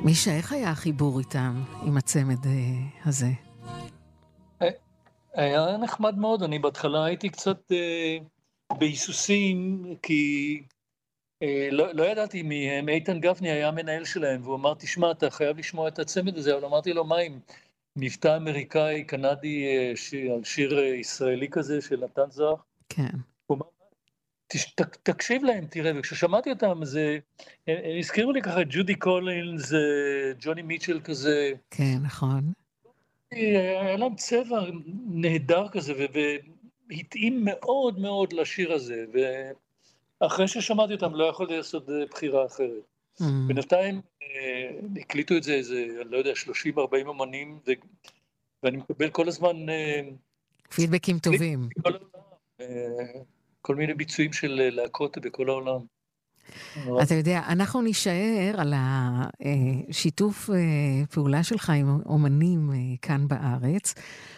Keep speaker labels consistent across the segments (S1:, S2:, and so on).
S1: מישה, איך היה החיבור איתם, עם הצמד הזה?
S2: אה, היה נחמד מאוד, אני בהתחלה הייתי קצת בהיסוסים, כי לא ידעתי מי, איתן גפני היה המנהל שלהם, והוא אמר, תשמע, אתה חייב לשמוע את הצמד הזה, אבל אמרתי לו, מה עם מבטא אמריקאי, קנדי, על שיר ישראלי כזה של נתן זך?
S1: כן,
S2: הוא אמר, תקשיב להם, תראה, וכששמעתי אותם, הם הזכירו לי ככה את ג'ודי קולינס, ג'וני מיטשל כזה,
S1: כן, נכון.
S2: היה להם צבע נהדר כזה, והתאים מאוד מאוד לשיר הזה, ואחרי ששמעתי אותם לא יכולתי לעשות בחירה אחרת.
S1: Mm.
S2: בינתיים הקליטו את זה איזה, אני לא יודע, 30-40 אמנים, ואני מקבל כל הזמן
S1: פידבקים
S2: קליפ
S1: טובים.
S2: בכל העולם, כל מיני ביצועים של להקות בכל העולם. נורא.
S1: אתה יודע, אנחנו נשאר על השיתוף פעולה שלך עם אומנים כאן בארץ,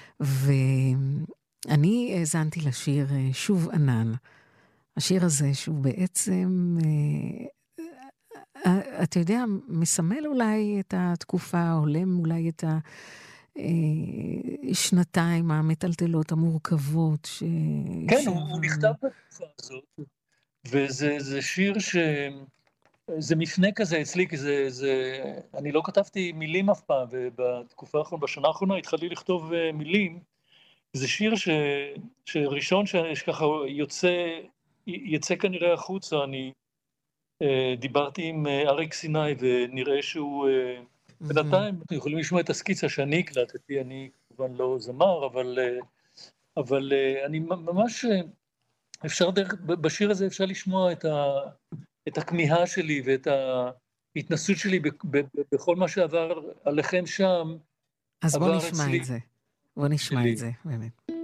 S1: ואני האזנתי לשיר שוב ענן. השיר הזה שהוא בעצם, אתה יודע, מסמל אולי את התקופה, הולם אולי את השנתיים המטלטלות, המורכבות.
S2: כן, הוא נכתב בתקופה הזאת, וזה שיר זה מפנה כזה אצלי, כי אני לא כתבתי מילים אף פעם, ובתקופה האחרונה, בשנה האחרונה התחלתי לכתוב מילים. זה שיר שראשון שככה יצא כנראה החוצה. אני דיברתי עם אריק סיני, ונראה שהוא, בינתיים אתם יכולים לשמוע את הסקיצה שאני הקלטתי, אני כמובן לא זמר, אבל אני ממש, בשיר הזה אפשר לשמוע את הכמיהה שלי ואת ההתנסות שלי בכל מה שעבר עליכם שם,
S1: אז בוא
S2: עבר
S1: נשמע
S2: אצלי
S1: את זה. בוא נשמע
S2: שלי.
S1: את זה, באמת.